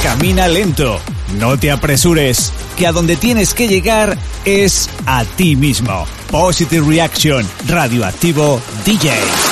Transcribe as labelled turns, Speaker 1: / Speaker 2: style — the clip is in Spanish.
Speaker 1: Camina lento, no te apresures, que a donde tienes que llegar es a ti mismo. Positive Reaction, Radioactivo DJ.